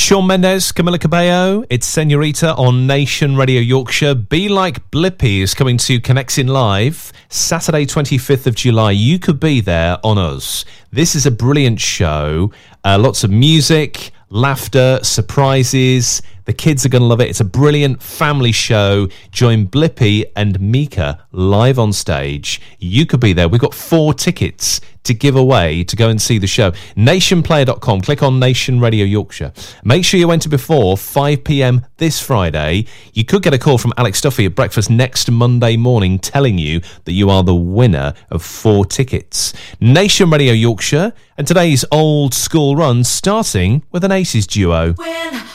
Shawn Mendes, Camila Cabello, it's Senorita on Nation Radio Yorkshire. Be Like Blippy is coming to Connecting Live Saturday 25th of July. You could be there on us. This is a brilliant show. Lots of music, laughter, surprises. The kids are going to love it. It's a brilliant family show. Join Blippy and Mika live on stage. You could be there. We've got 4 tickets to give away to go and see the show. Nationplayer.com. Click on Nation Radio Yorkshire. Make sure you enter before 5 p.m. this Friday. You could get a call from Alex Duffy at breakfast next Monday morning telling you that you are the winner of 4 tickets. Nation Radio Yorkshire and today's old school run starting with an Aces duo. When